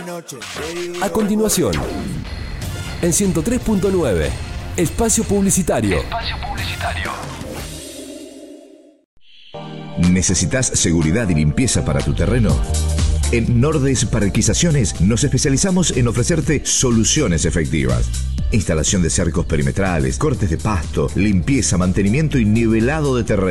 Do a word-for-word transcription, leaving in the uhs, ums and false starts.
A continuación, en ciento tres punto nueve, Espacio Publicitario. Espacio Publicitario. ¿Necesitas seguridad y limpieza para tu terreno? En Nordes Parquizaciones nos especializamos en ofrecerte soluciones efectivas. Instalación de cercos perimetrales, cortes de pasto, limpieza, mantenimiento y nivelado de terreno.